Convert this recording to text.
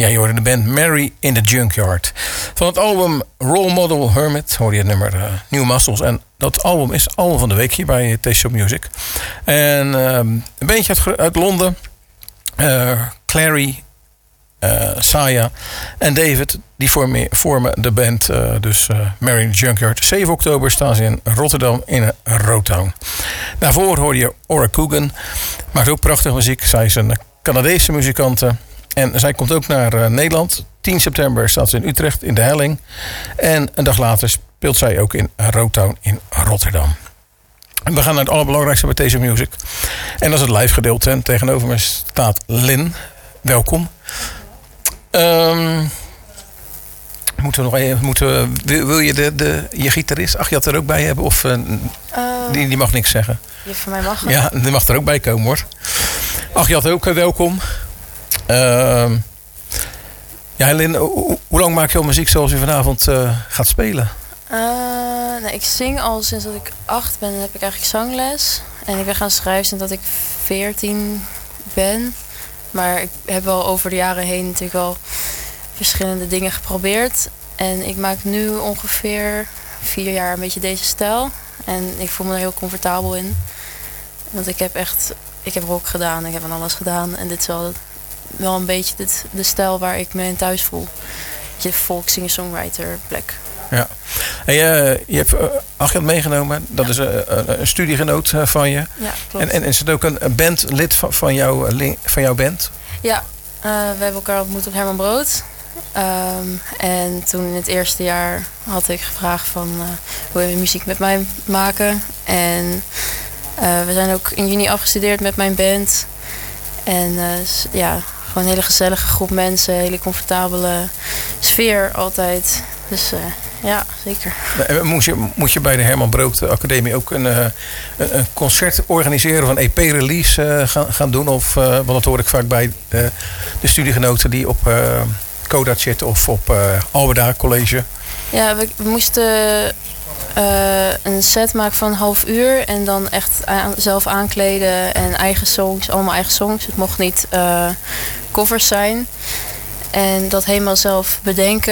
Ja, je hoorde de band Mary in the Junkyard. Van het album Role Model Hermit hoorde je het nummer New Muscles. En dat album is album van de week hier bij Taste Shop Music. En een bandje uit Londen. Clary, Saya en David, die vormen de band Mary in the Junkyard. 7 oktober staan ze in Rotterdam in Roadtown. Daarvoor hoorde je Ora Coogan. Maakt ook prachtige muziek. Zij is een Canadese muzikante. En zij komt ook naar Nederland. 10 september staat ze in Utrecht in de Helling. En een dag later speelt zij ook in Roadtown in Rotterdam. En we gaan naar het allerbelangrijkste bij deze music. En dat is het live gedeelte. En tegenover me staat Lynn. Welkom. Wil je je gitarist Agyat er ook bij hebben? Of die mag niks zeggen? Ja, voor mij mag het. Ja, die mag er ook bij komen hoor. Agyat ook, welkom. Ja, Lynn, hoe lang maak je al muziek zoals u vanavond gaat spelen? Ik zing al sinds dat ik 8 ben. Dan heb ik eigenlijk zangles. En ik ben gaan schrijven sinds dat ik 14 ben. Maar ik heb wel over de jaren heen natuurlijk wel verschillende dingen geprobeerd. En ik maak nu ongeveer 4 jaar een beetje deze stijl. En ik voel me er heel comfortabel in. Want ik heb rock gedaan, ik heb van alles gedaan. En dit is wel een beetje de stijl waar ik me in thuis voel. Je folk singer-songwriter plek. Ja. En je hebt Agyat meegenomen. Dat is een studiegenoot van je. Ja, klopt. En is het ook een bandlid van jouw band? Ja, we hebben elkaar ontmoet op Herman Brood. En toen in het eerste jaar had ik gevraagd van wil je muziek met mij maken? En we zijn ook in juni afgestudeerd met mijn band. En gewoon een hele gezellige groep mensen, hele comfortabele sfeer altijd. Dus ja, zeker. Moet je bij de Herman Brood Academie ook een concert organiseren of een EP-release gaan doen? Of, want dat hoor ik vaak bij de studiegenoten die op Coda zitten of op Alberda College. Ja, we moesten een set maken van een half uur en dan echt zelf aankleden en eigen songs, allemaal eigen songs. Het mocht niet covers zijn. En dat helemaal zelf bedenken.